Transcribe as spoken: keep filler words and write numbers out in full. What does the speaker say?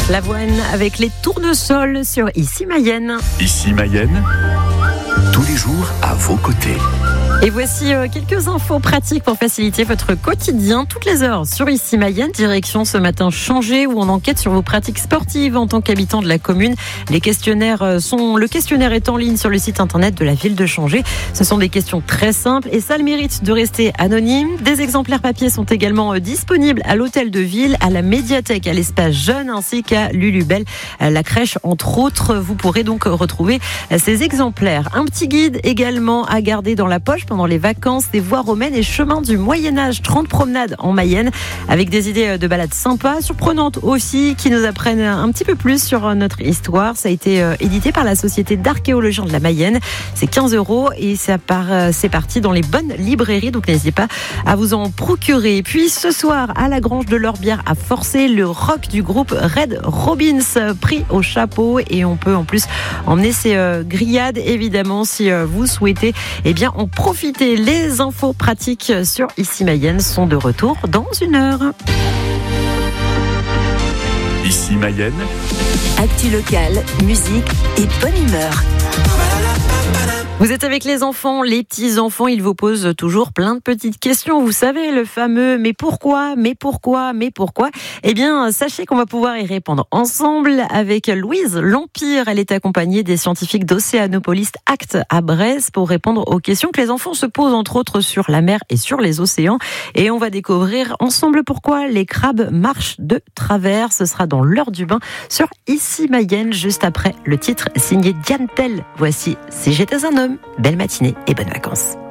L'avoine avec les tournesols sur Ici Mayenne. Ici Mayenne, tous les jours à vos côtés. Et voici euh, quelques infos pratiques pour faciliter votre quotidien toutes les heures sur Ici Mayenne. Direction ce matin Changé où on enquête sur vos pratiques sportives en tant qu'habitant de la commune. Les questionnaires sont, le questionnaire est en ligne sur le site internet de la ville de Changé. Ce sont des questions très simples et ça a le mérite de rester anonyme. Des exemplaires papier sont également disponibles à l'hôtel de ville, à la médiathèque, à l'espace jeune ainsi qu'à Lulubelle, la crèche entre autres. Vous pourrez donc retrouver ces exemplaires. Un petit guide également à garder dans la poche pendant les vacances, des voies romaines et chemins du Moyen-Âge, trente promenades en Mayenne, avec des idées de balades sympas, surprenantes aussi, qui nous apprennent un petit peu plus sur notre histoire. Ça a été édité par la Société d'archéologie de la Mayenne. C'est quinze euros et ça part, c'est parti dans les bonnes librairies, donc n'hésitez pas à vous en procurer. Et puis ce soir, à la Grange de l'Orbière à Forcé, le rock du groupe Red Robins, pris au chapeau, et on peut en plus emmener ses grillades, évidemment, si vous souhaitez. Eh bien, on profite. Les infos pratiques sur Ici Mayenne sont de retour dans une heure. Ici Mayenne, actu locale, musique et bonne humeur. Vous êtes avec les enfants, les petits-enfants, ils vous posent toujours plein de petites questions. Vous savez, le fameux « mais pourquoi, mais pourquoi, mais pourquoi ?» Eh bien, sachez qu'on va pouvoir y répondre ensemble avec Louise L'Empire. Elle est accompagnée des scientifiques d'Océanopolis Act à Brest pour répondre aux questions que les enfants se posent, entre autres, sur la mer et sur les océans. Et on va découvrir ensemble pourquoi les crabes marchent de travers. Ce sera dans l'heure du bain sur Ici Mayenne, juste après le titre signé Diane Tell. Voici « Si j'étais un homme ». Belle matinée et bonnes vacances.